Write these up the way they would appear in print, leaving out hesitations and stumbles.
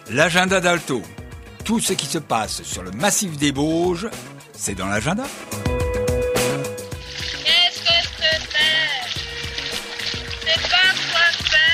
L'agenda d'Alto. Tout ce qui se passe sur le massif des Bauges, c'est dans l'agenda. Qu'est-ce que c'est? C'est pas quoi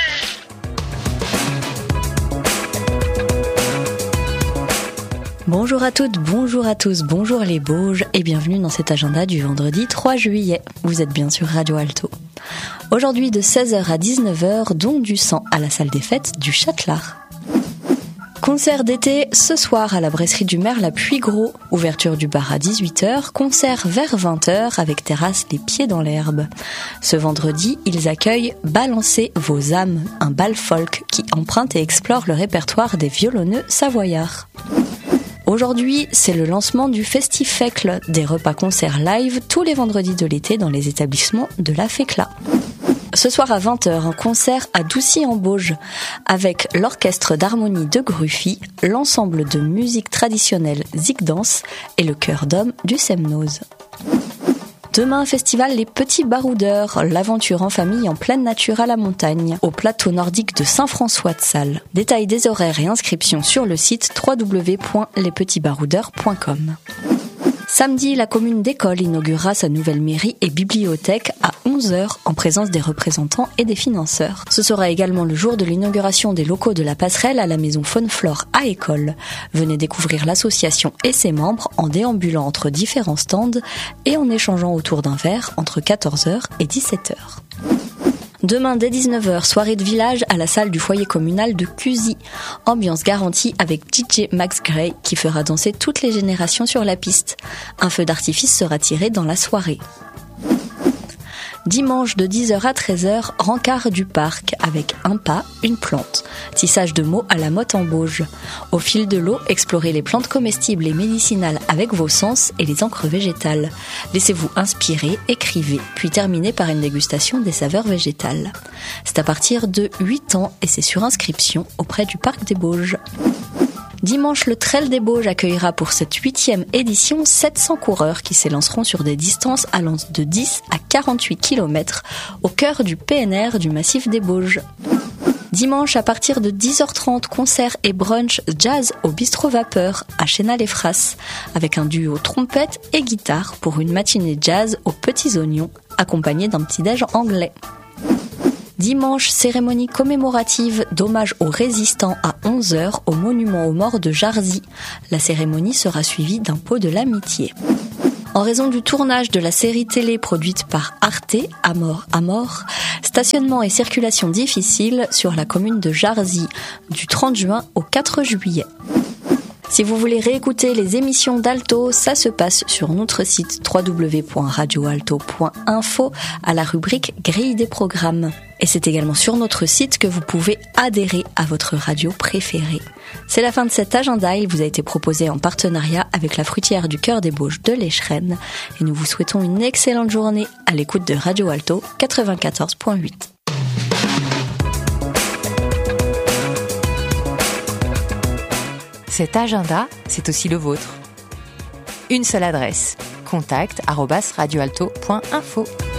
faire. Bonjour à toutes, bonjour à tous, bonjour les Bauges et bienvenue dans cet agenda du vendredi 3 juillet. Vous êtes bien sur Radio Alto. Aujourd'hui de 16h à 19h, don du sang à la salle des fêtes du Châtelard. Concert d'été ce soir à la brasserie du Merle à Puygros. Ouverture du bar à 18h, concert vers 20h avec terrasse les pieds dans l'herbe. Ce vendredi, ils accueillent Balancez vos âmes, un bal folk qui emprunte et explore le répertoire des violonneux savoyards. Aujourd'hui, c'est le lancement du Festifecle, des repas-concerts live tous les vendredis de l'été dans les établissements de la FECLA. Ce soir à 20h, un concert à Doucy-en-Bauges avec l'orchestre d'harmonie de Gruffy, l'ensemble de musique traditionnelle Zigdance et le chœur d'hommes du Semnoz. Demain, un festival Les Petits Baroudeurs, l'aventure en famille en pleine nature à la montagne, au plateau nordique de Saint-François-de-Sales. Détails des horaires et inscriptions sur le site www.lespetitsbaroudeurs.com. Samedi, la commune d'École inaugurera sa nouvelle mairie et bibliothèque à 11h en présence des représentants et des financeurs. Ce sera également le jour de l'inauguration des locaux de la passerelle à la maison Faune-Flore à École. Venez découvrir l'association et ses membres en déambulant entre différents stands et en échangeant autour d'un verre entre 14h et 17h. Demain dès 19h, soirée de village à la salle du foyer communal de Cusy. Ambiance garantie avec DJ Max Gray qui fera danser toutes les générations sur la piste. Un feu d'artifice sera tiré dans la soirée. Dimanche de 10h à 13h, rencard du parc avec un pas, une plante. Tissage de mots à la motte en Bauges. Au fil de l'eau, explorez les plantes comestibles et médicinales avec vos sens et les encres végétales. Laissez-vous inspirer, écrivez, puis terminez par une dégustation des saveurs végétales. C'est à partir de 8 ans et c'est sur inscription auprès du parc des Bauges. Dimanche, le Trail des Bauges accueillera pour cette 8e édition 700 coureurs qui s'élanceront sur des distances allant de 10 à 48 km au cœur du PNR du massif des Bauges. Dimanche, à partir de 10h30, concert et brunch jazz au Bistrot Vapeur à Chénal-les-Frasses avec un duo trompette et guitare pour une matinée jazz aux petits oignons accompagnée d'un petit-déj anglais. Dimanche, cérémonie commémorative d'hommage aux résistants à 11h au monument aux morts de Jarzy. La cérémonie sera suivie d'un pot de l'amitié. En raison du tournage de la série télé produite par Arte, À mort, stationnement et circulation difficile sur la commune de Jarzy du 30 juin au 4 juillet. Si vous voulez réécouter les émissions d'Alto, ça se passe sur notre site www.radioalto.info à la rubrique Grille des programmes. Et c'est également sur notre site que vous pouvez adhérer à votre radio préférée. C'est la fin de cet agenda, il vous a été proposé en partenariat avec la fruitière du Cœur des Bauges de l'Échrennes. Et nous vous souhaitons une excellente journée à l'écoute de Radio Alto 94.8. Cet agenda, c'est aussi le vôtre. Une seule adresse, contact@radioalto.info.